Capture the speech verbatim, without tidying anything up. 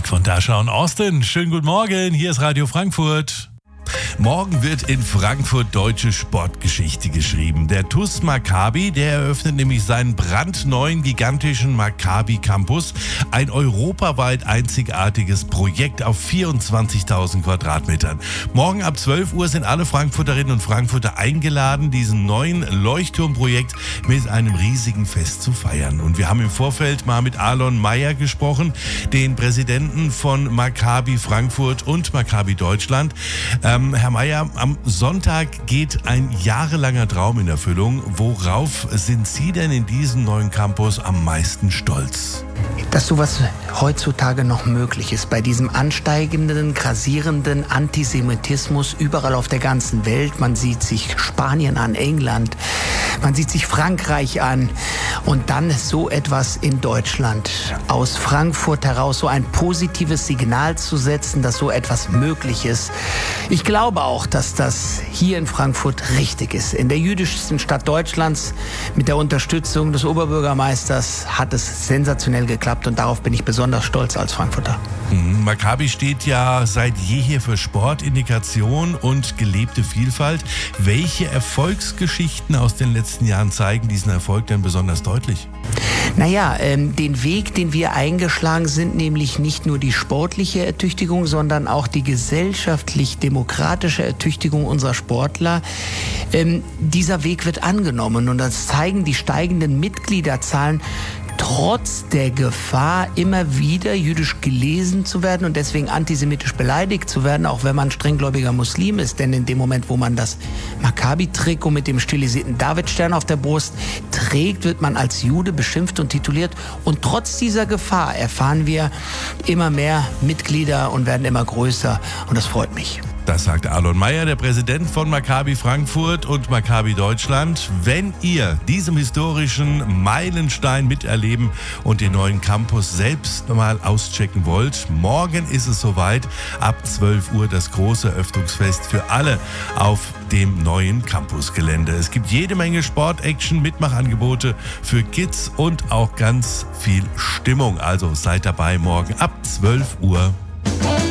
Beitrag von Dasha und Austin. Schönen guten Morgen, hier ist Radio Frankfurt. Morgen wird in Frankfurt deutsche Sportgeschichte geschrieben. Der T U S Maccabi, der eröffnet nämlich seinen brandneuen gigantischen Maccabi Campus. Ein europaweit einzigartiges Projekt auf vierundzwanzigtausend Quadratmetern. Morgen ab zwölf Uhr sind alle Frankfurterinnen und Frankfurter eingeladen, diesen neuen Leuchtturmprojekt mit einem riesigen Fest zu feiern. Und wir haben im Vorfeld mal mit Alon Meyer gesprochen, den Präsidenten von Maccabi Frankfurt und Maccabi Deutschland. Ähm, Herr Meyer, am Sonntag geht ein jahrelanger Traum in Erfüllung. Worauf sind Sie denn in diesem neuen Campus am meisten stolz? Dass sowas heutzutage noch möglich ist, bei diesem ansteigenden, grassierenden Antisemitismus überall auf der ganzen Welt. Man sieht sich Spanien an, England, man sieht sich Frankreich an und dann so etwas in Deutschland. Aus Frankfurt heraus so ein positives Signal zu setzen, dass so etwas möglich ist. Ich glaube auch, dass das hier in Frankfurt richtig ist. In der jüdischsten Stadt Deutschlands mit der Unterstützung des Oberbürgermeisters hat es sensationell geklappt und darauf bin ich besonders stolz als Frankfurter. Mhm. Maccabi steht ja seit jeher für Sport, Integration und gelebte Vielfalt. Welche Erfolgsgeschichten aus den letzten Jahren zeigen diesen Erfolg denn besonders deutlich? Naja, ähm, den Weg, den wir eingeschlagen sind, nämlich nicht nur die sportliche Ertüchtigung, sondern auch die gesellschaftlich-demokratische Ertüchtigung unserer Sportler. Ähm, dieser Weg wird angenommen und das zeigen die steigenden Mitgliederzahlen. Trotz der Gefahr, immer wieder jüdisch gelesen zu werden und deswegen antisemitisch beleidigt zu werden, auch wenn man strenggläubiger Muslim ist. Denn in dem Moment, wo man das Maccabi-Trikot mit dem stilisierten Davidstern auf der Brust trägt, wird man als Jude beschimpft und tituliert. Und trotz dieser Gefahr erfahren wir immer mehr Mitglieder und werden immer größer. Und das freut mich. Das sagt Alon Meyer, der Präsident von Maccabi Frankfurt und Maccabi Deutschland. Wenn ihr diesem historischen Meilenstein miterleben und den neuen Campus selbst mal auschecken wollt, morgen ist es soweit. Ab zwölf Uhr das große Eröffnungsfest für alle auf dem neuen Campusgelände. Es gibt jede Menge Sport-Action, Mitmachangebote für Kids und auch ganz viel Stimmung. Also seid dabei morgen ab zwölf Uhr.